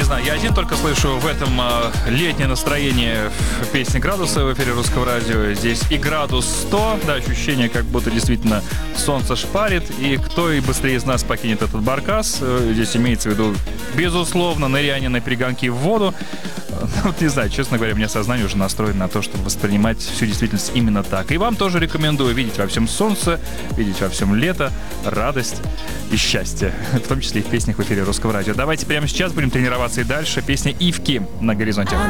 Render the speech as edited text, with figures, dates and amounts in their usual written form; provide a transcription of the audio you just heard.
знаю, я один только слышу в этом летнее настроение в песне «Градусы» в эфире Русского радио. Здесь и градус 100, да, ощущение, как будто действительно солнце шпарит. И кто и быстрее из нас покинет этот баркас, здесь имеется в виду, безусловно, ныряние на перегонки в воду. Вот не знаю, честно говоря, у меня сознание уже настроено на то, чтобы воспринимать всю действительность именно так. И вам тоже рекомендую видеть во всем солнце, видеть во всем лето, радость и счастье. В том числе и в песнях в эфире Русского радио. Давайте прямо сейчас будем тренироваться и дальше. Песня «Ивки» на горизонте.